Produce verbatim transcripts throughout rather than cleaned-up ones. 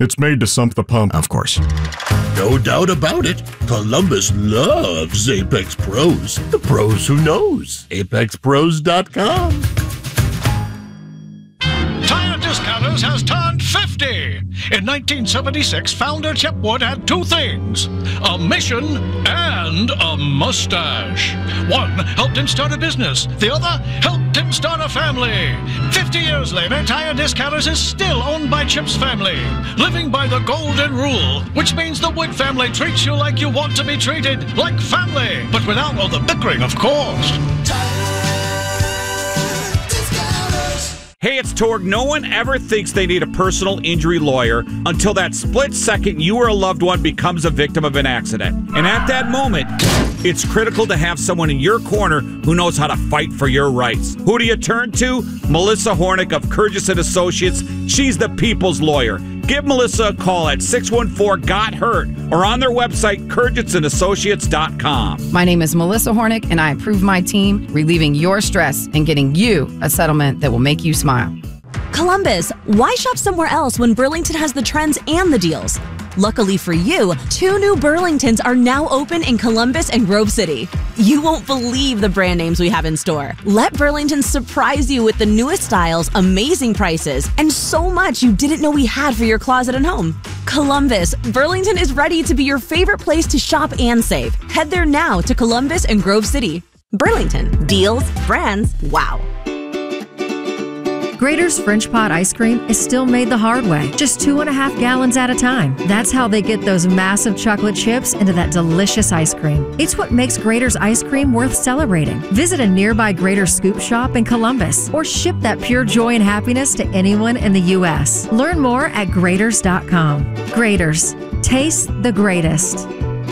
It's made to sump the pump. Of course. No doubt about it. Columbus loves Apex Pros. The pros who knows. Apex Pros dot com. Tire Discounters has turned fifty. In nineteen seventy-six, founder Chip Wood had two things, a mission and a mustache. One helped him start a business. The other helped him start a family. fifty years later, Tire Discounters is still owned by Chip's family, living by the golden rule, which means the Wood family treats you like you want to be treated, like family, but without all the bickering, of course. Hey, it's Torg. No one ever thinks they need a personal injury lawyer until that split second you or a loved one becomes a victim of an accident. And at that moment, it's critical to have someone in your corner who knows how to fight for your rights. Who do you turn to? Melissa Hornick of Kurgis and Associates. She's the people's lawyer. Give Melissa a call at six one four, G O T hurt or on their website, Kurgis and Associates dot com. My name is Melissa Hornick, and I approve my team, relieving your stress and getting you a settlement that will make you smile. Columbus, why shop somewhere else when Burlington has the trends and the deals? Luckily for you, two new Burlingtons are now open in Columbus and Grove City. You won't believe the brand names we have in store. Let Burlington surprise you with the newest styles, amazing prices, and so much you didn't know we had for your closet and home. Columbus, Burlington is ready to be your favorite place to shop and save. Head there now to Columbus and Grove City. Burlington, deals, brands, wow. Grater's French Pot ice cream is still made the hard way, just two and a half gallons at a time. That's how they get those massive chocolate chips into that delicious ice cream. It's what makes Grater's ice cream worth celebrating. Visit a nearby Grater's Scoop shop in Columbus or ship that pure joy and happiness to anyone in the U S. Learn more at Graters dot com. Grater's. Taste the greatest.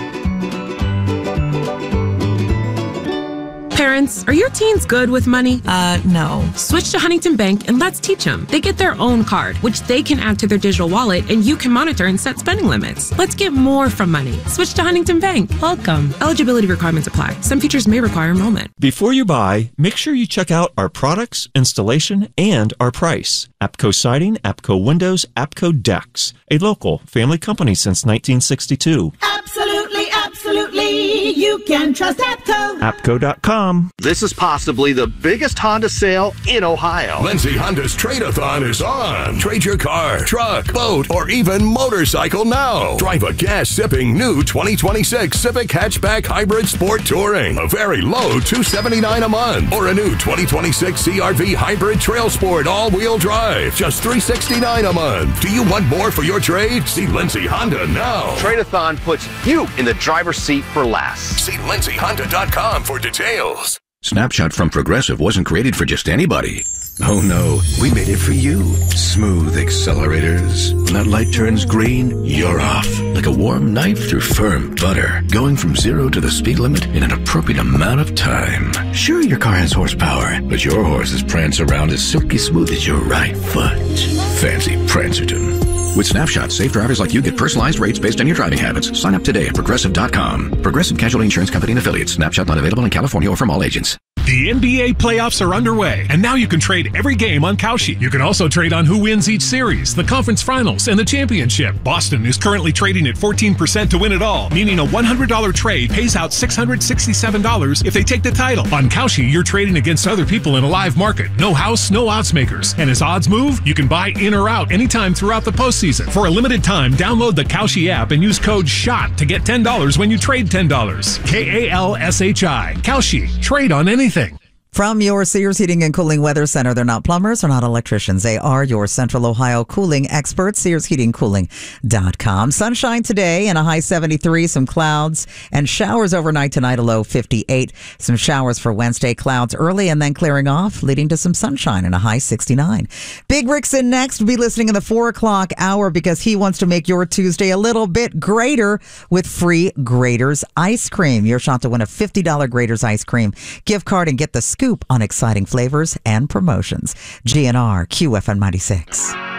Parents, are your teens good with money? Uh, no. Switch to Huntington Bank and let's teach them. They get their own card, which they can add to their digital wallet, and you can monitor and set spending limits. Let's get more from money. Switch to Huntington Bank. Welcome. Eligibility requirements apply. Some features may require enrollment. Before you buy, make sure you check out our products, installation, and our price. APCO Siding, APCO Windows, APCO Decks. A local family company since nineteen sixty-two. Absolutely, absolutely. You can trust APCO. APCO dot com. This is possibly the biggest Honda sale in Ohio. Lindsay Honda's Trade-a-thon is on. Trade your car, truck, boat, or even motorcycle now. Drive a gas-sipping new twenty twenty-six Civic Hatchback Hybrid Sport Touring. A very low two hundred seventy-nine dollars a month. Or a new twenty twenty-six C R V Hybrid Trail Sport all-wheel drive. Just three hundred sixty-nine dollars a month. Do you want more for your trade? See Lindsay Honda now. Trade-a-thon puts you in the driver's seat for less. See Lindsay Honda dot com for details. Snapshot from Progressive wasn't created for just anybody. Oh no, we made it for you. Smooth accelerators. When that light turns green, you're off. Like a warm knife through firm butter. Going from zero to the speed limit in an appropriate amount of time. Sure, your car has horsepower, but your horses prance around as silky smooth as your right foot. Fancy Prancerton. With Snapshot, safe drivers like you get personalized rates based on your driving habits. Sign up today at Progressive dot com. Progressive Casualty Insurance Company and Affiliates. Snapshot not available in California or from all agents. The N B A playoffs are underway, and now you can trade every game on Kalshi. You can also trade on who wins each series, the conference finals, and the championship. Boston is currently trading at fourteen percent to win it all, meaning a one hundred dollars trade pays out six hundred sixty-seven dollars if they take the title. On Kalshi, you're trading against other people in a live market. No house, no odds makers. And as odds move, you can buy in or out anytime throughout the postseason. For a limited time, download the Kalshi app and use code SHOT to get ten dollars when you trade ten dollars. K A L S H I. Kalshi. Trade on anything. From your Sears Heating and Cooling Weather Center, they're not plumbers, they're not electricians. They are your Central Ohio cooling experts, Sears Heating Cooling dot com. Sunshine today and a high seventy-three, some clouds and showers overnight tonight, a low fifty-eight. Some showers for Wednesday, clouds early and then clearing off, leading to some sunshine and a high sixty-nine. Big Rick's in next. Be listening in the four o'clock hour because he wants to make your Tuesday a little bit greater with free Grater's ice cream. Your shot to win a fifty dollars Grater's ice cream gift card and get the scoop on exciting flavors and promotions. G N R Q F M ninety-six.